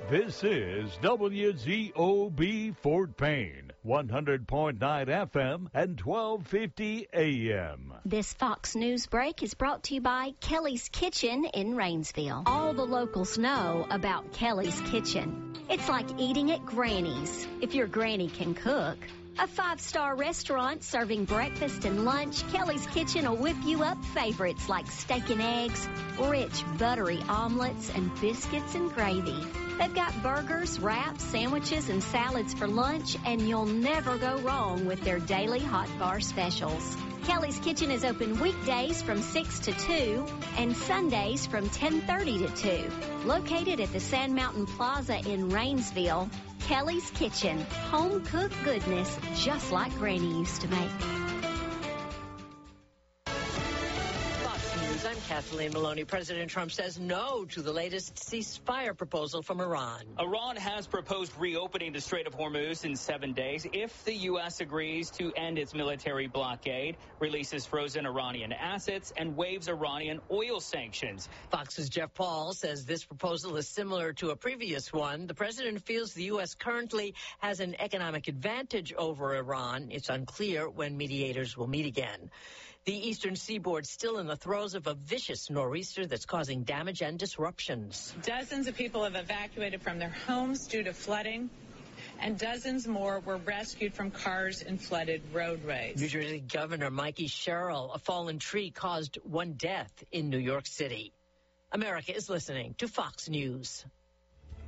This is WZOB Fort Payne, 100.9 FM and 1250 AM. This Fox News break is brought to you by Kelly's Kitchen in Rainsville. All the locals know about Kelly's Kitchen. It's like eating at Granny's, if your granny can cook. A 5-star restaurant serving breakfast and lunch, Kelly's Kitchen will whip you up favorites like steak and eggs, rich buttery omelets, and biscuits and gravy. They've got burgers, wraps, sandwiches, and salads for lunch, and you'll never go wrong with their daily hot bar specials. Kelly's Kitchen is open weekdays from 6 to 2 and Sundays from 10:30 to 2. Located at the Sand Mountain Plaza in Rainsville, Kelly's Kitchen, home-cooked goodness just like Granny used to make. I'm Kathleen Maloney. President Trump says no to the latest ceasefire proposal from Iran. Iran has proposed reopening the Strait of Hormuz in 7 days if the U.S. agrees to end its military blockade, releases frozen Iranian assets, and waives Iranian oil sanctions. Fox's Jeff Paul says this proposal is similar to a previous one. The president feels the U.S. currently has an economic advantage over Iran. It's unclear when mediators will meet again. The eastern seaboard still in the throes of a vicious nor'easter that's causing damage and disruptions. Dozens of people have evacuated from their homes due to flooding, and dozens more were rescued from cars in flooded roadways. New Jersey Governor Mikey Sherrill, a fallen tree caused one death in New York City. America is listening to Fox News.